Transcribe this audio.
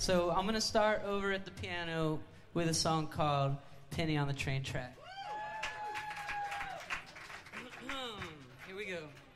So I'm going to start over at the piano with a song called Penny on the Train Track. Here we go.